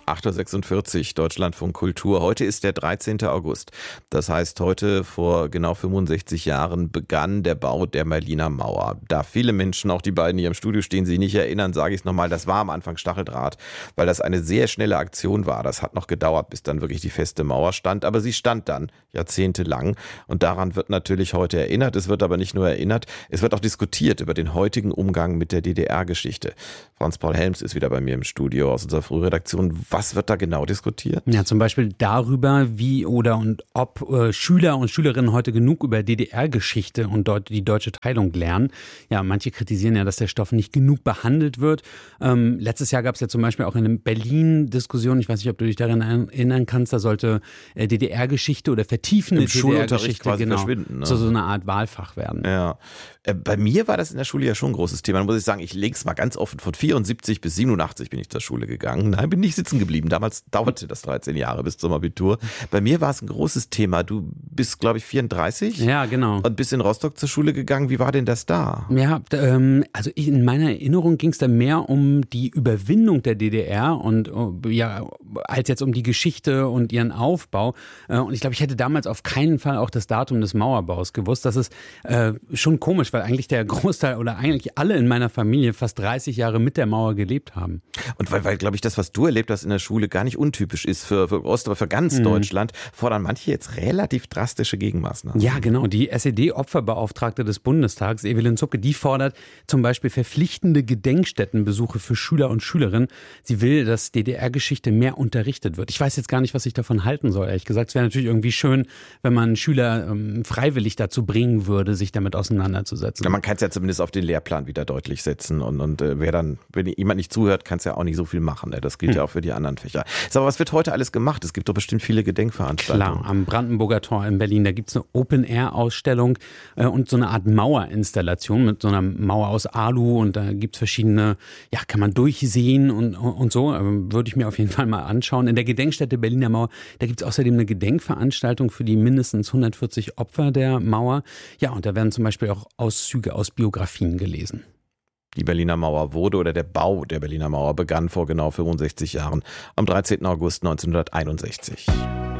8.46 Uhr, Deutschlandfunk Kultur. Heute ist der 13. August. Das heißt, heute vor genau 65 Jahren begann der Bau der Berliner Mauer. Da viele Menschen, auch die beiden hier im Studio stehen, sich nicht erinnern, sage ich es nochmal, das war am Anfang Stacheldraht, weil das eine sehr schnelle Aktion war. Das hat noch gedauert, bis dann wirklich die feste Mauer stand. Aber sie stand dann jahrzehntelang. Und daran wird natürlich heute erinnert. Es wird aber nicht nur erinnert, es wird auch diskutiert über den heutigen Umgang mit der DDR-Geschichte. Franz-Paul Helms ist wieder bei mir im Studio aus unserer Frühredaktion. Was wird da genau diskutiert? Ja, zum Beispiel darüber, wie oder und ob Schüler und Schülerinnen heute genug über DDR-Geschichte und die deutsche Teilung lernen. Ja, manche kritisieren ja, dass der Stoff nicht genug behandelt wird. Letztes Jahr gab es ja zum Beispiel auch eine Berlin-Diskussion, ich weiß nicht, ob du dich daran erinnern kannst, da sollte DDR-Geschichte oder vertiefende DDR-Geschichte quasi verschwinden, ne? So eine Art Wahlfach werden. Ja. Bei mir war das in der Schule ja schon ein großes Thema. Dann muss ich sagen, ich lege es mal ganz offen. Von 74 bis 87 bin ich zur Schule gegangen. Nein, bin nicht sitzen geblieben. Damals dauerte das 13 Jahre bis zum Abitur. Bei mir war es ein großes Thema. Du bist, glaube ich, 34. Ja, genau. Und bist in Rostock zur Schule gegangen. Wie war denn das da? Ja, also in meiner Erinnerung ging es da mehr um die Überwindung der DDR und ja, als jetzt um die Geschichte und ihren Aufbau. Und ich glaube, ich hätte damals auf keinen Fall auch das Datum des Mauerbaus gewusst. Das ist schon komisch, weil eigentlich der Großteil oder eigentlich alle in meiner Familie fast 30 Jahre mit der Mauer gelebt haben. Und weil glaube ich, das, was du erlebt hast in der Schule, gar nicht untypisch ist für Ost, aber für ganz Deutschland, fordern manche jetzt relativ drastische Gegenmaßnahmen. Ja, genau. Die SED-Opferbeauftragte des Bundestags, Evelyn Zupke, die fordert zum Beispiel verpflichtende Gedenkstättenbesuche für Schüler und Schülerinnen. Sie will, dass DDR-Geschichte mehr unterrichtet wird. Ich weiß jetzt gar nicht, was ich davon halten soll, ehrlich gesagt. Es wäre natürlich irgendwie schön, wenn man Schüler freiwillig dazu bringen würde, sich damit auseinanderzusetzen. Ja, man kann es ja zumindest auf den Lehrplan wieder deutlich setzen und wenn jemand nicht zuhört, kann es ja auch nicht so viel machen. Das gilt ja auch für die anderen Fächer. Aber was wird heute alles gemacht? Es gibt doch bestimmt viele Gedenkveranstaltungen. Klar, am Brandenburger Tor in Berlin, da gibt es eine Open-Air-Ausstellung und so eine Art Mauerinstallation mit so einer Mauer aus Alu und da gibt es verschiedene, ja, kann man durchsehen und so. Würde ich mir auf jeden Fall mal anschauen. In der Gedenkstätte Berliner Mauer, da gibt es außerdem eine Gedenkveranstaltung für die mindestens 140 Opfer der Mauer. Ja, und da werden zum Beispiel auch Auszüge aus Biografien gelesen. Die Berliner Mauer wurde oder der Bau der Berliner Mauer begann vor genau 65 Jahren, am 13. August 1961.